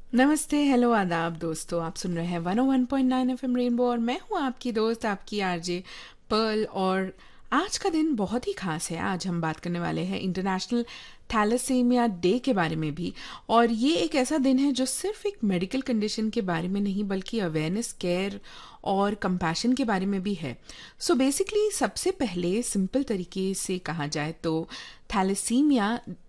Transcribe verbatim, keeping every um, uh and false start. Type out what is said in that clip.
नमस्ते, हेलो, आदाब दोस्तों। आप सुन रहे हैं वन ओ one point nine FM rainbow और मैं हूँ आपकी दोस्त, आपकी आरजे पर्ल। और आज का दिन बहुत ही ख़ास है। आज हम बात करने वाले हैं इंटरनेशनल थैलेसीमिया डे के बारे में भी। और ये एक ऐसा दिन है जो सिर्फ एक मेडिकल कंडीशन के बारे में नहीं बल्कि अवेयरनेस, केयर और कंपैशन के बारे में भी है। सो बेसिकली सबसे पहले सिंपल तरीके से कहा जाए तो थैलेसीमिया